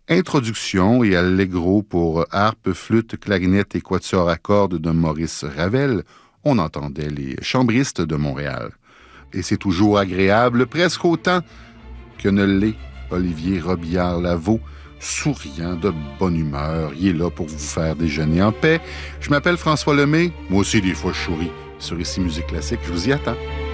Introduction et allegro pour harpe, flûte, clarinette et quatuor à cordes de Maurice Ravel. On entendait les chambristes de Montréal. Et c'est toujours agréable, presque autant que ne l'est Olivier Robillard-Lavaux, souriant, de bonne humeur. Il est là pour vous faire déjeuner en paix. Je m'appelle François Lemay. Moi aussi, des fois, je souris sur Ici Musique Classique. Je vous y attends.